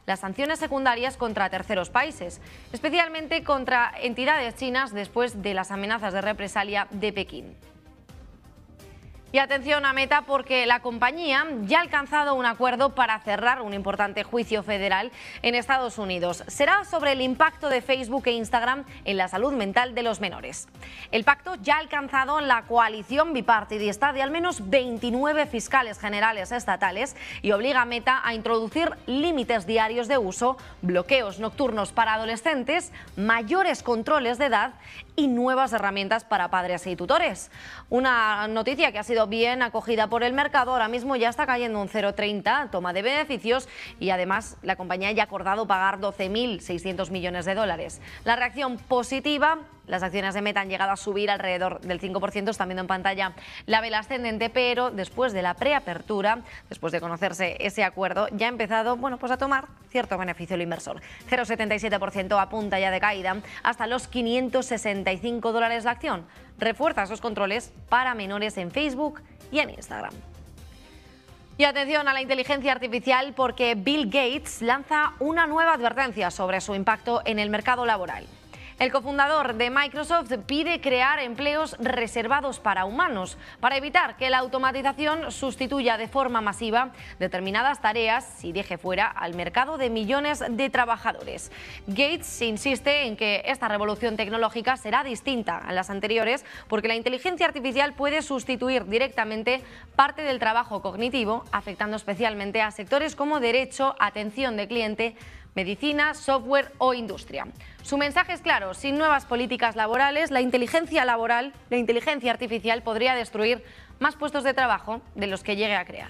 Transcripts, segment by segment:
las sanciones secundarias contra terceros países, especialmente contra entidades chinas después de las amenazas de represalia de Pekín. Y atención a Meta, porque la compañía ya ha alcanzado un acuerdo para cerrar un importante juicio federal en Estados Unidos. Será sobre el impacto de Facebook e Instagram en la salud mental de los menores. El pacto ya ha alcanzado la coalición bipartidista de al menos 29 fiscales generales estatales y obliga a Meta a introducir límites diarios de uso, bloqueos nocturnos para adolescentes, mayores controles de edad y nuevas herramientas para padres y tutores. Una noticia que ha sido bien acogida por el mercado. Ahora mismo ya está cayendo un 0,30, toma de beneficios, y además la compañía ya ha acordado pagar 12.600 millones de dólares. La reacción positiva. Las acciones de Meta han llegado a subir alrededor del 5%, están viendo en pantalla la vela ascendente, pero después de la preapertura, después de conocerse ese acuerdo, ya ha empezado a tomar cierto beneficio el inversor. 0,77% a punta ya de caída hasta los $565 la acción. Refuerza esos controles para menores en Facebook y en Instagram. Y atención a la inteligencia artificial, porque Bill Gates lanza una nueva advertencia sobre su impacto en el mercado laboral. El cofundador de Microsoft pide crear empleos reservados para humanos para evitar que la automatización sustituya de forma masiva determinadas tareas y deje fuera al mercado de millones de trabajadores. Gates insiste en que esta revolución tecnológica será distinta a las anteriores porque la inteligencia artificial puede sustituir directamente parte del trabajo cognitivo, afectando especialmente a sectores como derecho, atención de cliente, medicina, software o industria. Su mensaje es claro: sin nuevas políticas laborales, la inteligencia artificial podría destruir más puestos de trabajo de los que llegue a crear.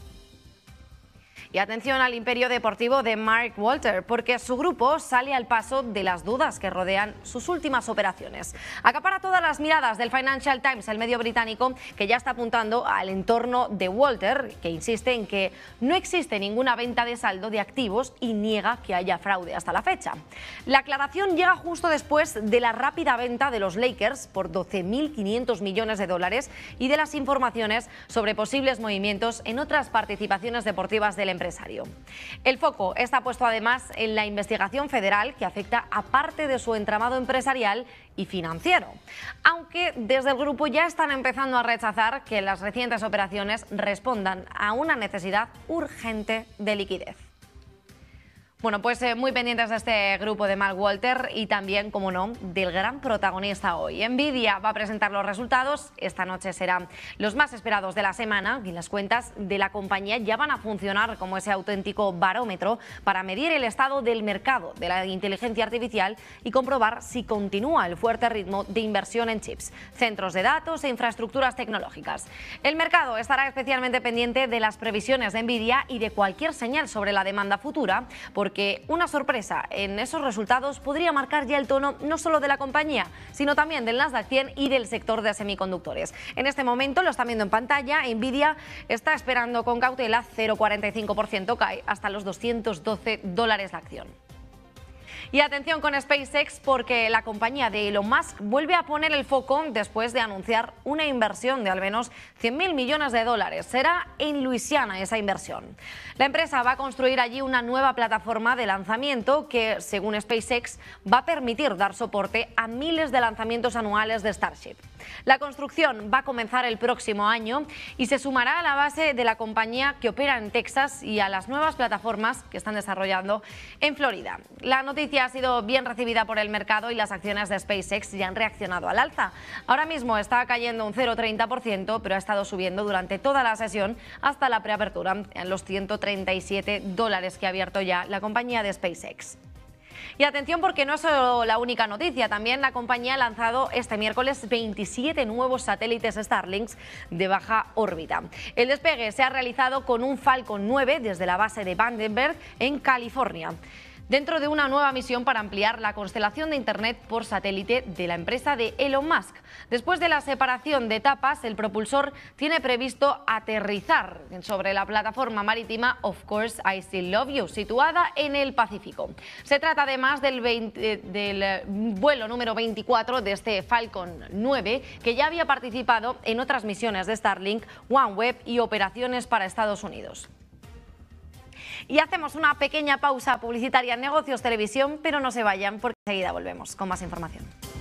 Y atención al imperio deportivo de Mark Walter, porque su grupo sale al paso de las dudas que rodean sus últimas operaciones. Acapara todas las miradas del Financial Times, el medio británico, que ya está apuntando al entorno de Walter, que insiste en que no existe ninguna venta de saldo de activos y niega que haya fraude hasta la fecha. La aclaración llega justo después de la rápida venta de los Lakers por 12.500 millones de dólares y de las informaciones sobre posibles movimientos en otras participaciones deportivas del empresario. El foco está puesto además en la investigación federal que afecta a parte de su entramado empresarial y financiero, aunque desde el grupo ya están empezando a rechazar que las recientes operaciones respondan a una necesidad urgente de liquidez. Bueno, pues muy pendientes de este grupo de Mark Walter y también, como no, del gran protagonista hoy. Nvidia va a presentar los resultados. Esta noche serán los más esperados de la semana y las cuentas de la compañía ya van a funcionar como ese auténtico barómetro para medir el estado del mercado de la inteligencia artificial y comprobar si continúa el fuerte ritmo de inversión en chips, centros de datos e infraestructuras tecnológicas. El mercado estará especialmente pendiente de las previsiones de Nvidia y de cualquier señal sobre la demanda futura, porque una sorpresa en esos resultados podría marcar ya el tono no solo de la compañía, sino también del Nasdaq 100 y del sector de semiconductores. En este momento, lo están viendo en pantalla, Nvidia está esperando con cautela, 0,45%, cae hasta los $212 la acción. Y atención con SpaceX, porque la compañía de Elon Musk vuelve a poner el foco después de anunciar una inversión de al menos 100.000 millones de dólares. Será en Luisiana esa inversión. La empresa va a construir allí una nueva plataforma de lanzamiento que, según SpaceX, va a permitir dar soporte a miles de lanzamientos anuales de Starship. La construcción va a comenzar el próximo año y se sumará a la base de la compañía que opera en Texas y a las nuevas plataformas que están desarrollando en Florida. La noticia ha sido bien recibida por el mercado y las acciones de SpaceX ya han reaccionado al alza. Ahora mismo está cayendo un 0,30%, pero ha estado subiendo durante toda la sesión hasta la preapertura en los $137 que ha abierto ya la compañía de SpaceX. Y atención, porque no es solo la única noticia, también la compañía ha lanzado este miércoles 27 nuevos satélites Starlink de baja órbita. El despegue se ha realizado con un Falcon 9 desde la base de Vandenberg en California, dentro de una nueva misión para ampliar la constelación de Internet por satélite de la empresa de Elon Musk. Después de la separación de etapas, el propulsor tiene previsto aterrizar sobre la plataforma marítima Of Course I Still Love You, situada en el Pacífico. Se trata además del vuelo número 24 de este Falcon 9, que ya había participado en otras misiones de Starlink, OneWeb y operaciones para Estados Unidos. Y hacemos una pequeña pausa publicitaria en Negocios Televisión, pero no se vayan porque enseguida volvemos con más información.